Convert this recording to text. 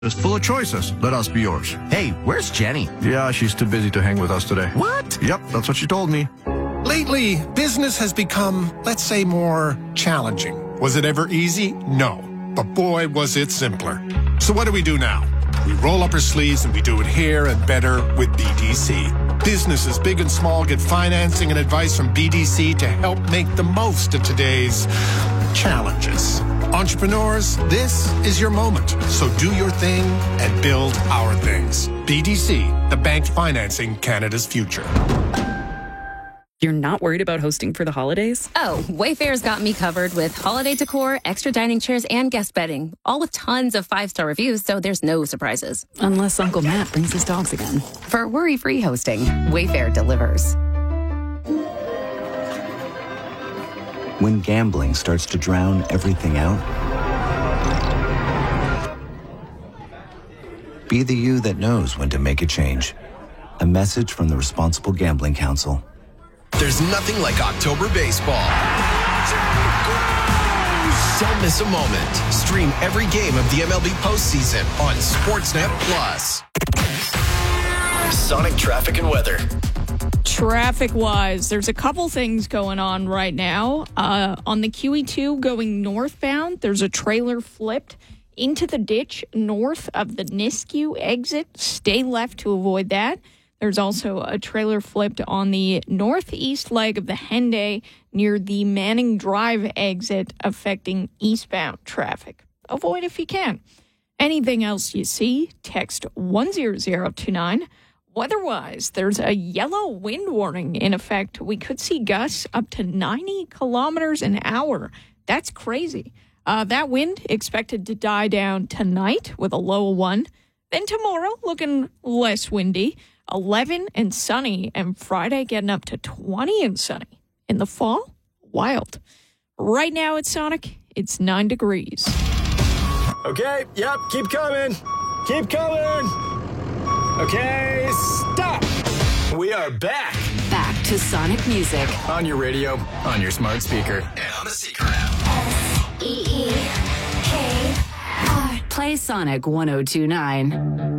is full of choices. Let us be yours. Hey, where's Jenny? Yeah, she's too busy to hang with us today. What? Yep, that's what she told me. Lately, business has become, let's say, more challenging. Was it ever easy? No. But boy, was it simpler. So what do we do now? We roll up our sleeves and we do it here and better with BDC. Businesses big and small get financing and advice from BDC to help make the most of today's challenges. Entrepreneurs, this is your moment. So do your thing and build our things. BDC, the bank financing Canada's future. You're not worried about hosting for the holidays? Oh, Wayfair's got me covered with holiday decor, extra dining chairs, and guest bedding. All with tons of 5-star reviews, so there's no surprises. Unless Uncle Matt brings his dogs again. For worry-free hosting, Wayfair delivers. When gambling starts to drown everything out, be the you that knows when to make a change. A message from the Responsible Gambling Council. There's nothing like October baseball. Don't miss a moment. Stream every game of the MLB postseason on Sportsnet Plus. Sonic traffic and weather. Traffic-wise, there's a couple things going on right now. On the QE2 going northbound, there's a trailer flipped into the ditch north of the Nisku exit. Stay left to avoid that. There's also a trailer flipped on the northeast leg of the Henday near the Manning Drive exit, affecting eastbound traffic. Avoid if you can. Anything else you see, text 10029. Weather-wise, there's a yellow wind warning in effect. We could see gusts up to 90 kilometers an hour. That's crazy. That wind expected to die down tonight with a low of 1. Then tomorrow, looking less windy. 11 and sunny, and Friday getting up to 20 and sunny. In the fall, wild. Right now at Sonic, it's 9 degrees. Okay, yep, keep coming. Keep coming. Okay, stop. We are back. Back to Sonic Music. On your radio, on your smart speaker, and on the Seeker app. SEEKR. Play Sonic 102.9.